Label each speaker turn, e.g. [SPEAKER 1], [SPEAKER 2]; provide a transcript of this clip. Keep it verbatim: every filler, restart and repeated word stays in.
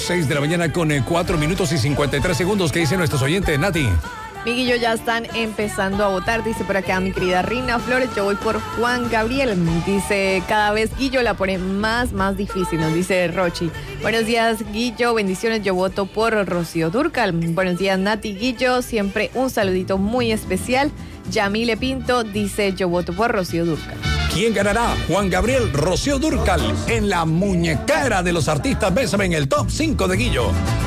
[SPEAKER 1] seis de la mañana con cuatro minutos y cincuenta y tres segundos. ¿Qué dicen nuestros oyentes, Nati?
[SPEAKER 2] Mi Guillo, ya están empezando a votar, dice por acá mi querida Rina Flores. Yo voy por Juan Gabriel. Dice, cada vez Guillo la pone más, más difícil, nos dice Rochi. Buenos días, Guillo, bendiciones. Yo voto por Rocío Dúrcal. Buenos días, Nati, Guillo. Siempre un saludito muy especial. Yamile Pinto dice, yo voto por Rocío Dúrcal.
[SPEAKER 1] ¿Quién ganará? Juan Gabriel, Rocío Dúrcal, en la muñequera de los artistas. Bésame en el top cinco de Guillo.